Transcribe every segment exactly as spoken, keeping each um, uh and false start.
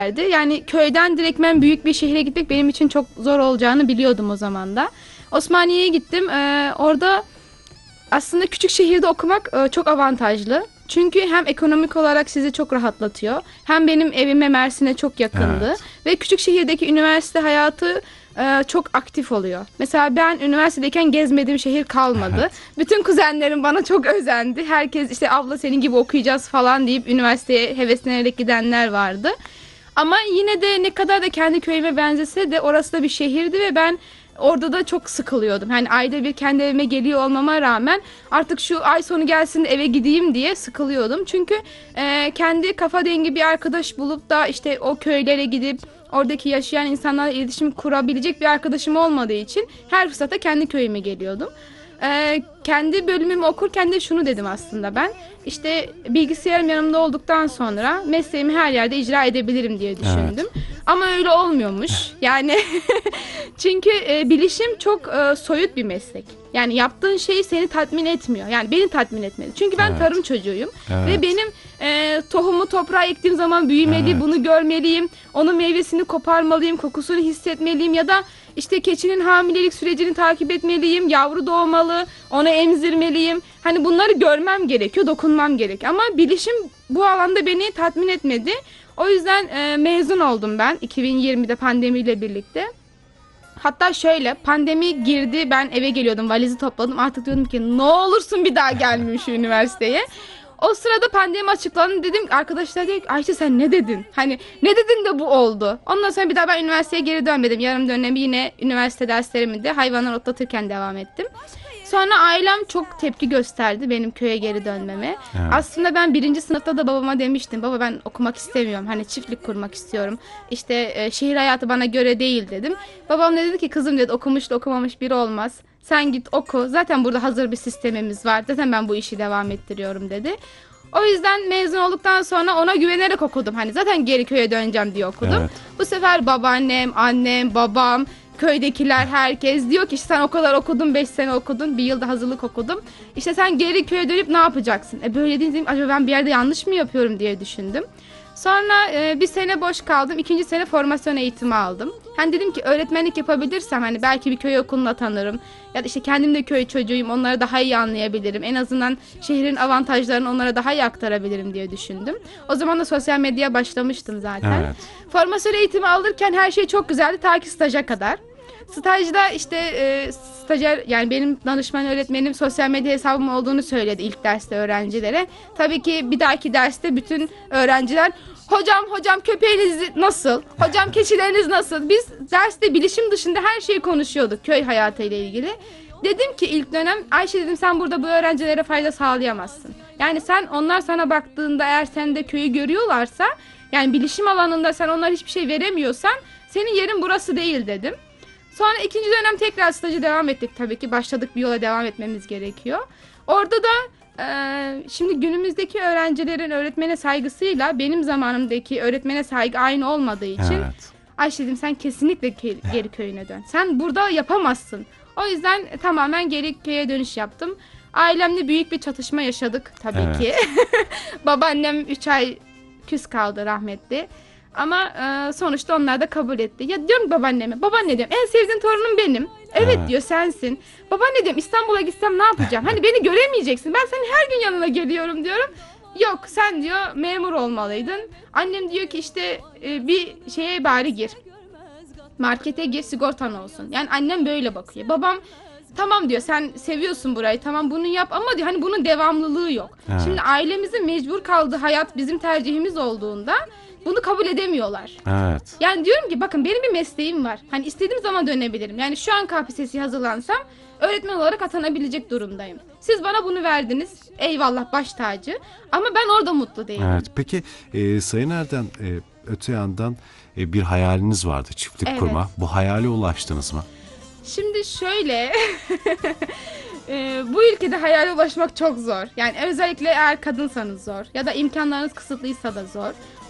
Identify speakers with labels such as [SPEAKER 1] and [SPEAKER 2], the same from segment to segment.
[SPEAKER 1] Yani köyden direktmen büyük bir şehre gitmek benim için çok zor olacağını biliyordum o zaman da. Osmaniye'ye gittim. Ee, orada aslında küçük şehirde okumak e, çok avantajlı. Çünkü hem ekonomik olarak sizi çok rahatlatıyor. Hem benim evime Mersin'e çok yakındı.
[SPEAKER 2] Evet.
[SPEAKER 1] Ve küçük şehirdeki üniversite hayatı e, çok aktif oluyor. Mesela ben üniversitedeyken gezmediğim şehir kalmadı.
[SPEAKER 2] Evet.
[SPEAKER 1] Bütün kuzenlerim bana çok özendi. Herkes işte abla senin gibi okuyacağız falan deyip üniversiteye heveslenerek gidenler vardı. Ama yine de ne kadar da kendi köyüme benzese de orası da bir şehirdi ve ben orada da çok sıkılıyordum. Hani ayda bir kendi evime geliyor olmama rağmen artık şu ay sonu gelsin de eve gideyim diye sıkılıyordum. Çünkü e, kendi kafa dengi bir arkadaş bulup da işte o köylere gidip oradaki yaşayan insanlarla iletişim kurabilecek bir arkadaşım olmadığı için her fırsatta kendi köyüme geliyordum. Ee, kendi bölümümü okurken de şunu dedim aslında ben. İşte bilgisayarım yanımda olduktan sonra mesleğimi her yerde icra edebilirim diye düşündüm.
[SPEAKER 2] Evet.
[SPEAKER 1] Ama öyle olmuyormuş. Yani çünkü e, bilişim çok e, soyut bir meslek. Yani yaptığın şey seni tatmin etmiyor. Yani beni tatmin etmedi. Çünkü ben
[SPEAKER 2] Evet.
[SPEAKER 1] tarım çocuğuyum.
[SPEAKER 2] Evet.
[SPEAKER 1] Ve benim e, tohumu toprağa ektiğim zaman büyümeli,
[SPEAKER 2] Evet.
[SPEAKER 1] bunu görmeliyim. Onun meyvesini koparmalıyım, kokusunu hissetmeliyim ya da işte keçinin hamilelik sürecini takip etmeliyim, yavru doğmalı, onu emzirmeliyim. Hani bunları görmem gerekiyor, dokunmam gerek. Ama bilişim bu alanda beni tatmin etmedi. O yüzden e, mezun oldum ben iki bin yirmide pandemiyle birlikte. Hatta şöyle pandemi girdi, ben eve geliyordum, valizi topladım, artık diyordum ki ne olursun bir daha gelmeyeyim şu üniversiteye. O sırada pandemi açıklandı, dedim arkadaşlar diyor ki Ayşe sen ne dedin? Hani ne dedin de bu oldu? Ondan sonra bir daha ben üniversiteye geri dönmedim. Yarım dönemi yine üniversite derslerimi de hayvanlar otlatırken devam ettim. Sonra ailem çok tepki gösterdi benim köye geri dönmeme.
[SPEAKER 2] Evet.
[SPEAKER 1] Aslında ben birinci sınıfta da babama demiştim. Baba ben okumak istemiyorum. Hani çiftlik kurmak istiyorum. İşte e, şehir hayatı bana göre değil dedim. Babam da dedi ki kızım dedi okumuş da okumamış biri olmaz. Sen git oku. Zaten burada hazır bir sistemimiz var. Zaten ben bu işi devam ettiriyorum dedi. O yüzden mezun olduktan sonra ona güvenerek okudum. Hani zaten geri köye döneceğim diye okudum.
[SPEAKER 2] Evet.
[SPEAKER 1] Bu sefer babaannem, annem, babam, köydekiler herkes diyor ki işte sen o kadar okudun, beş sene okudun, bir yılda hazırlık okudum. İşte sen geri köye dönüp ne yapacaksın? E böyle deyince acaba ben bir yerde yanlış mı yapıyorum diye düşündüm. Sonra e, bir sene boş kaldım. İkinci sene formasyon eğitimi aldım. Hani dedim ki öğretmenlik yapabilirsem hani belki bir köy okuluna tanırım. Ya da işte kendim de köy çocuğuyum, onları daha iyi anlayabilirim. En azından şehrin avantajlarını onlara daha iyi aktarabilirim diye düşündüm. O zaman da sosyal medyaya başlamıştım zaten.
[SPEAKER 2] Evet.
[SPEAKER 1] Formasyon eğitimi alırken her şey çok güzeldi ta ki staja kadar. Stajda işte e, stajyer yani benim danışman öğretmenim sosyal medya hesabım olduğunu söyledi ilk derste öğrencilere. Tabii ki bir dahaki derste bütün öğrenciler hocam hocam köpeğiniz nasıl? Hocam keçileriniz nasıl? Biz derste bilişim dışında her şeyi konuşuyorduk köy hayatıyla ilgili. Dedim ki ilk dönem Ayşe dedim sen burada bu öğrencilere fayda sağlayamazsın. Yani sen onlar sana baktığında eğer sen de köyü görüyorlarsa yani bilişim alanında sen onlara hiçbir şey veremiyorsan senin yerin burası değil dedim. Sonra ikinci dönem tekrar stajı devam ettik tabii ki. Başladık bir yola devam etmemiz gerekiyor. Orada da e, şimdi günümüzdeki öğrencilerin öğretmene saygısıyla benim zamanımdaki öğretmene saygı aynı olmadığı için
[SPEAKER 2] Evet.
[SPEAKER 1] Ayşe dedim sen kesinlikle ke- geri köyüne dön. Sen burada yapamazsın. O yüzden tamamen geri köye dönüş yaptım. Ailemle büyük bir çatışma yaşadık tabii
[SPEAKER 2] Evet.
[SPEAKER 1] ki. Babaannem üç ay küs kaldı rahmetli. Ama e, sonuçta onlar da kabul etti. Ya diyorum ki babaanneme, babaanne diyorum en sevdiğin torunum benim. Evet,
[SPEAKER 2] Evet.
[SPEAKER 1] diyor sensin. Babaanne diyorum İstanbul'a gitsem ne yapacağım? Hani beni göremeyeceksin. Ben senin her gün yanına geliyorum diyorum. Yok sen diyor memur olmalıydın. Annem diyor ki işte e, bir şeye bari gir. Markete gir sigortan olsun. Yani annem böyle bakıyor. Babam tamam diyor sen seviyorsun burayı tamam bunu yap ama diyor hani bunun devamlılığı yok.
[SPEAKER 2] Evet.
[SPEAKER 1] Şimdi ailemizin mecbur kaldığı hayat bizim tercihimiz olduğunda bunu kabul edemiyorlar.
[SPEAKER 2] Evet.
[SPEAKER 1] Yani diyorum ki bakın benim bir mesleğim var. Hani istediğim zaman dönebilirim. Yani şu an K P S S'ye hazırlansam öğretmen olarak atanabilecek durumdayım. Siz bana bunu verdiniz. Eyvallah baş tacı. Ama ben orada mutlu değilim.
[SPEAKER 2] Evet. Peki e, Sayın Erdem e, öte yandan e, bir hayaliniz vardı çiftlik
[SPEAKER 1] Evet.
[SPEAKER 2] kurma. Bu hayale ulaştınız mı?
[SPEAKER 1] Şimdi şöyle e, bu ülkede hayale ulaşmak çok zor. Yani özellikle eğer kadınsanız zor ya da imkanlarınız kısıtlıysa da zor.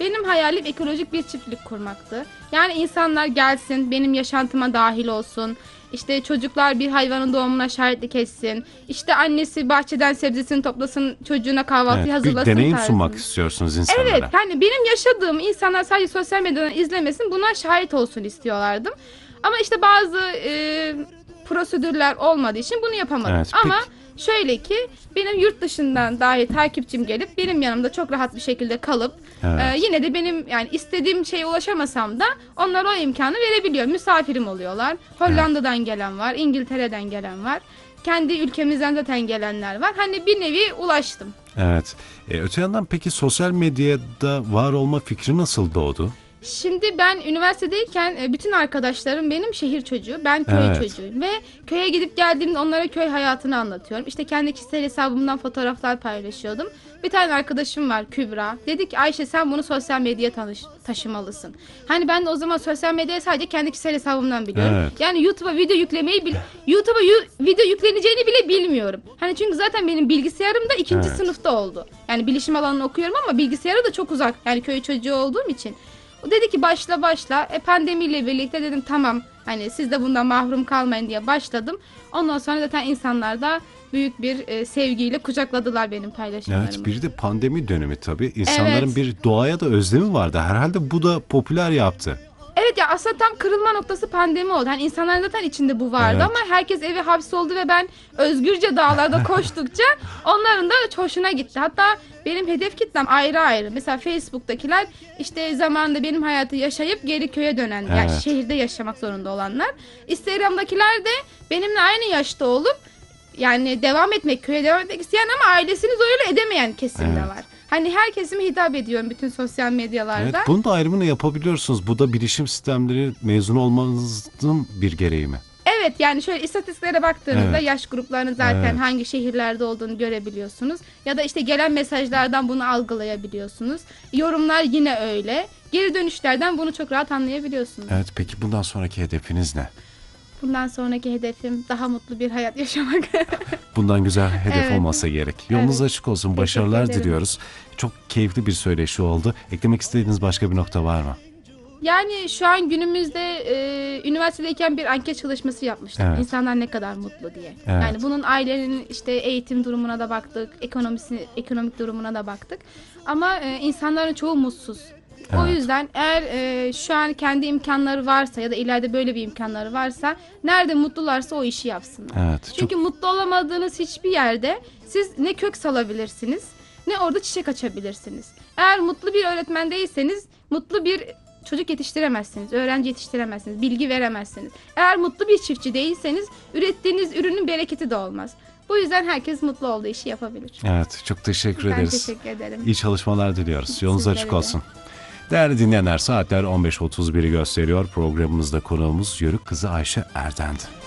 [SPEAKER 1] Benim hayalim ekolojik bir çiftlik kurmaktı. Yani insanlar gelsin, benim yaşantıma dahil olsun. İşte çocuklar bir hayvanın doğumuna şahitlik etsin. İşte annesi bahçeden sebzesini toplasın, çocuğuna kahvaltı
[SPEAKER 2] Evet, bir
[SPEAKER 1] hazırlasın
[SPEAKER 2] deneyim
[SPEAKER 1] tarzında.
[SPEAKER 2] sunmak istiyorsunuz insanlara.
[SPEAKER 1] Evet, hani benim yaşadığım insanlar sadece sosyal medyadan izlemesin, buna şahit olsun istiyorlardım. Ama işte bazı e, prosedürler olmadığı için bunu yapamadım.
[SPEAKER 2] Evet,
[SPEAKER 1] Ama
[SPEAKER 2] peki.
[SPEAKER 1] şöyle ki benim yurt dışından dahi takipçim gelip benim yanımda çok rahat bir şekilde kalıp
[SPEAKER 2] Evet.
[SPEAKER 1] e, yine de benim yani istediğim şeye ulaşamasam da onlara o imkanı verebiliyor. Misafirim oluyorlar. Hollanda'dan gelen var, İngiltere'den gelen var. Kendi ülkemizden zaten gelenler var. Hani bir nevi ulaştım.
[SPEAKER 2] Evet. E, öte yandan peki sosyal medyada var olma fikri nasıl doğdu?
[SPEAKER 1] Şimdi ben üniversitedeyken e, bütün arkadaşlarım benim şehir çocuğu, ben köy
[SPEAKER 2] Evet.
[SPEAKER 1] çocuğuyum ve köye gidip geldiğimde onlara köy hayatını anlatıyorum. İşte kendi kişisel hesabımdan fotoğraflar paylaşıyordum. Bir tane arkadaşım var, Kübra. Dedi ki Ayşe sen bunu sosyal medyaya tanış, taşımalısın. Hani ben de o zaman sosyal medyayı sadece kendi kişisel hesabımdan biliyorum.
[SPEAKER 2] Evet.
[SPEAKER 1] Yani YouTube'a video yüklemeyi bil YouTube'a yu- video yükleneceğini bile bilmiyorum. Hani çünkü zaten benim bilgisayarım da ikinci
[SPEAKER 2] Evet.
[SPEAKER 1] sınıfta oldu. Yani bilişim alanını okuyorum ama bilgisayara da çok uzak. Yani köy çocuğu olduğum için. O dedi ki başla başla. E pandemiyle birlikte dedim tamam hani siz de bundan mahrum kalmayın diye başladım. Ondan sonra zaten insanlar da büyük bir e, sevgiyle kucakladılar benim paylaşımlarımı.
[SPEAKER 2] Evet, bir de pandemi dönemi tabii. İnsanların
[SPEAKER 1] Evet.
[SPEAKER 2] bir doğaya da özlemi vardı. Herhalde bu da popüler yaptı.
[SPEAKER 1] Evet ya aslında tam kırılma noktası pandemi oldu. Hani insanların zaten içinde bu vardı
[SPEAKER 2] Evet.
[SPEAKER 1] ama herkes eve hapsoldu ve ben özgürce dağlarda koştukça onların da hoşuna gitti. Hatta benim hedef kitlem ayrı ayrı. Mesela Facebook'takiler işte zamanında benim hayatı yaşayıp geri köye dönen, yani
[SPEAKER 2] Evet.
[SPEAKER 1] şehirde yaşamak zorunda olanlar. Instagram'dakiler de benimle aynı yaşta olup yani devam etmek, köye devam etmek isteyen ama ailesini zoruyla edemeyen kesim de
[SPEAKER 2] Evet.
[SPEAKER 1] var. Hani her kesime hitap ediyorum bütün sosyal medyalarda.
[SPEAKER 2] Evet, bunun da ayrımını yapabiliyorsunuz. Bu da bilişim sistemleri mezunu olmanızın bir gereği mi?
[SPEAKER 1] Evet yani şöyle istatistiklere baktığınızda
[SPEAKER 2] Evet.
[SPEAKER 1] yaş gruplarını zaten
[SPEAKER 2] Evet.
[SPEAKER 1] hangi şehirlerde olduğunu görebiliyorsunuz. Ya da işte gelen mesajlardan bunu algılayabiliyorsunuz. Yorumlar yine öyle. Geri dönüşlerden bunu çok rahat anlayabiliyorsunuz.
[SPEAKER 2] Evet, peki bundan sonraki hedefiniz ne?
[SPEAKER 1] Bundan sonraki hedefim daha mutlu bir hayat yaşamak.
[SPEAKER 2] Bundan güzel hedef
[SPEAKER 1] Evet.
[SPEAKER 2] olmasa gerek. Yolunuz
[SPEAKER 1] Evet.
[SPEAKER 2] açık olsun.
[SPEAKER 1] Teşekkür
[SPEAKER 2] Başarılar
[SPEAKER 1] ederim.
[SPEAKER 2] diliyoruz. Çok keyifli bir söyleşi oldu. Eklemek istediğiniz başka bir nokta var mı?
[SPEAKER 1] Yani şu an günümüzde e, üniversitedeyken bir anket çalışması yapmıştık.
[SPEAKER 2] Evet.
[SPEAKER 1] İnsanlar ne kadar mutlu diye.
[SPEAKER 2] Evet.
[SPEAKER 1] Yani bunun ailenin işte eğitim durumuna da baktık, ekonomisi, ekonomik durumuna da baktık. Ama e, insanların çoğu mutsuz. O
[SPEAKER 2] Evet.
[SPEAKER 1] yüzden eğer e, şu an kendi imkanları varsa ya da ileride böyle bir imkanları varsa nerede mutlularsa o işi yapsınlar.
[SPEAKER 2] Evet.
[SPEAKER 1] Çünkü mutlu olamadığınız hiçbir yerde siz ne kök salabilirsiniz ne orada çiçek açabilirsiniz. Eğer mutlu bir öğretmen değilseniz mutlu bir çocuk yetiştiremezsiniz, öğrenci yetiştiremezsiniz, bilgi veremezsiniz. Eğer mutlu bir çiftçi değilseniz ürettiğiniz ürünün bereketi de olmaz. Bu yüzden herkes mutlu olduğu işi yapabilir.
[SPEAKER 2] Evet, çok teşekkür
[SPEAKER 1] Ben
[SPEAKER 2] ederiz.
[SPEAKER 1] teşekkür ederim.
[SPEAKER 2] İyi çalışmalar diliyoruz. Yolunuz
[SPEAKER 1] Sizlere
[SPEAKER 2] açık
[SPEAKER 1] de.
[SPEAKER 2] olsun. Değerli dinleyenler, saatler on beş otuz biri gösteriyor. Programımızda konuğumuz Yörük Kızı Ayşe Erden'di.